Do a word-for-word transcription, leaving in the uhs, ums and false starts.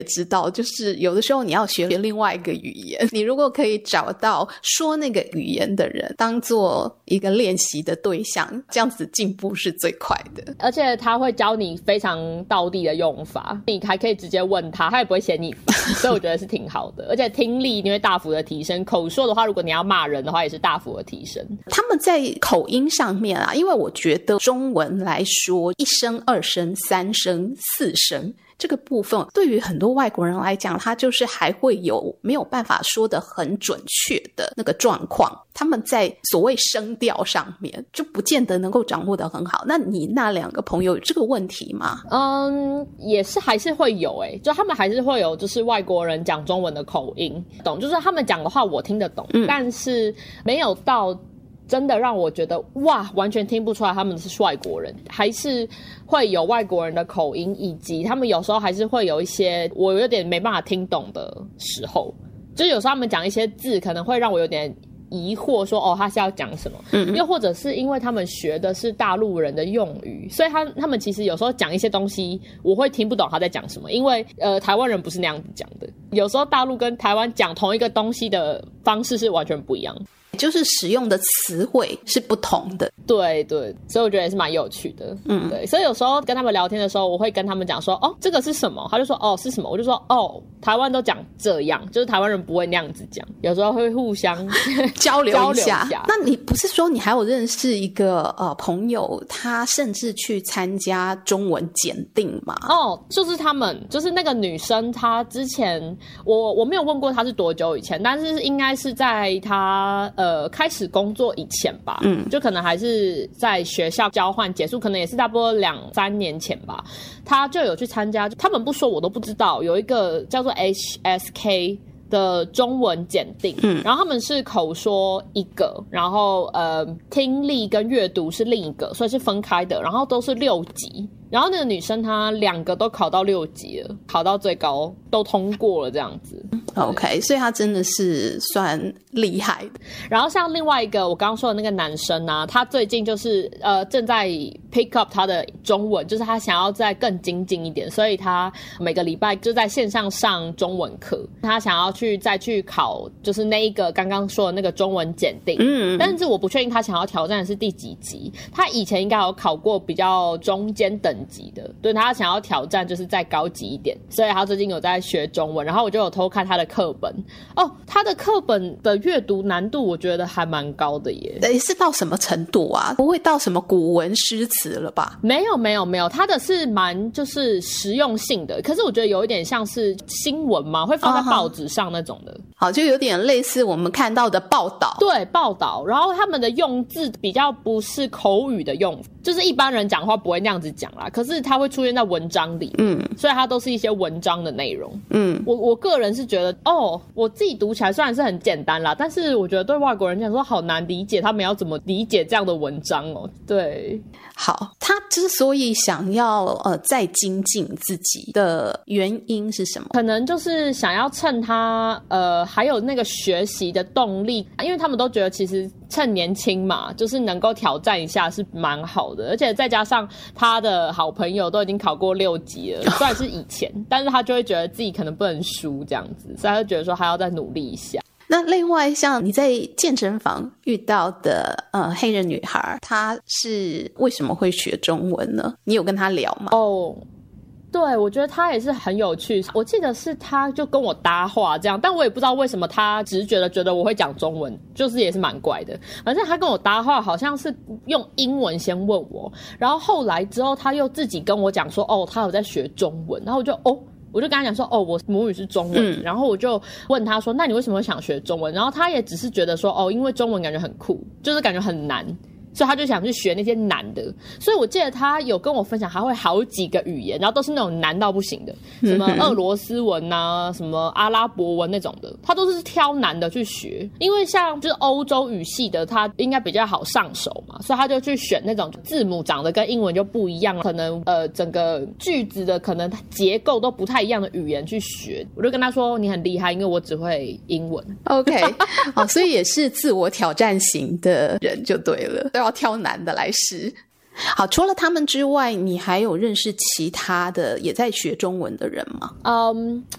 知道，就是有的时候你要学另外一个语言，你如果可以找到说那个语言的人当做一个练习的对象，这样子进步是最快的。 而且他会教你非常道地的用法，你还可以直接问他，他也不会嫌你烦，所以我觉得是挺好的。而且听力你会大幅的提升，口说的话如果你要骂人的话也是大幅的提升。 他们在口音上面啊，因为我觉得中文来说一声二声三声四声这个部分对于很多外国人来讲，他就是还会有没有办法说得很准确的那个状况，他们在所谓声调上面就不见得能够掌握得很好。那你那两个朋友有这个问题吗？ 嗯，也是还是会有欸，就他们还是会有就是外国人讲中文的口音，懂，就是他们讲的话我听得懂，嗯，但是没有到真的让我觉得哇完全听不出来他们是外国人，还是会有外国人的口音，以及他们有时候还是会有一些我有点没办法听懂的时候，就是有时候他们讲一些字可能会让我有点疑惑说哦他是要讲什么，嗯，又或者是因为他们学的是大陆人的用语，所以他他们其实有时候讲一些东西我会听不懂他在讲什么，因为呃台湾人不是那样子讲的，有时候大陆跟台湾讲同一个东西的方式是完全不一样， 就是使用的词汇是不同的。 对对，所以我觉得也是蛮有趣的。嗯，对，所以有时候跟他们聊天的时候，我会跟他们讲说，哦，这个是什么？他就说，哦，是什么？我就说，哦，台湾都讲这样，就是台湾人不会那样子讲。有时候会互相交流一下。 交流一下。 那你不是说你还有认识一个呃朋友，他甚至去参加中文检定吗？ 哦，就是他们，就是那个女生，她之前我我没有问过她是多久以前，但是应该是在她呃开始工作以前吧，嗯，就可能还是在学校交换结束，可能也是差不多两三年前吧，他就有去参加，他们不说我都不知道，有一个叫做 H S K 的中文检定，嗯，然后他们是口说一个，然后呃听力跟阅读是另一个，所以是分开的，然后都是六级。然后那个女生她两个都考到六级了，考到最高都通过了这样子。 OK， 所以她真的是算厉害的。 然后像另外一个我刚刚说的那个男生啊，他最近就是呃正在 pick up 他的中文，就是他想要再更精进一点，所以他每个礼拜就在线上上中文课，他想要去再去考就是那一个刚刚说的那个中文检定。嗯，但是我不确定他想要挑战的是第几级，他以前应该有考过比较中间等级的，对，他想要挑战就是再高级一点，所以他最近有在学中文，然后我就有偷看他的课本哦，他的课本的阅读难度我觉得还蛮高的耶。 诶，是到什么程度啊？不会到什么古文诗词了吧？ 没有没有没有，他的是蛮就是实用性的，可是我觉得有一点像是新闻嘛，会放在报纸上那种的。 好，就有点类似我们看到的报道。 对，报道，然后他们的用字比较不是口语的用，就是一般人讲话不会那样子讲啦，可是它会出现在文章里，嗯，所以它都是一些文章的内容，嗯，我我个人是觉得，哦，我自己读起来虽然是很简单啦，但是我觉得对外国人讲说好难理解，他们要怎么理解这样的文章哦？对， 好，他之所以想要呃再精进自己的原因是什么？ 可能就是想要趁他呃还有那个学习的动力，因为他们都觉得其实趁年轻嘛，就是能够挑战一下是蛮好的，而且再加上他的好朋友都已经考过六级了，虽然是以前，但是他就会觉得自己可能不能输这样子，所以他就觉得说还要再努力一下。 那另外像你在健身房遇到的呃黑人女孩，她是为什么会学中文呢？你有跟她聊吗？ 哦，对，我觉得他也是很有趣，我记得是他就跟我搭话这样，但我也不知道为什么他直觉的觉得我会讲中文，就是也是蛮怪的。反正他跟我搭话好像是用英文先问我，然后后来之后他又自己跟我讲说哦他有在学中文，然后我就哦我就跟他讲说哦我母语是中文、嗯、然后我就问他说那你为什么会想学中文，然后他也只是觉得说哦因为中文感觉很酷，就是感觉很难，所以他就想去学那些难的，所以我记得他有跟我分享他会好几个语言，然后都是那种难到不行的，什么俄罗斯文啊什么阿拉伯文那种的，他都是挑难的去学，因为像就是欧洲语系的他应该比较好上手嘛，所以他就去选那种字母长得跟英文就不一样，可能呃整个句子的可能结构都不太一样的语言去学。我就跟他说你很厉害，因为我只会英文。 OK 好，所以也是自我挑战型的人就对了，都要挑难的来试。好，除了他们之外，你还有认识其他的也在学中文的人吗？ 嗯，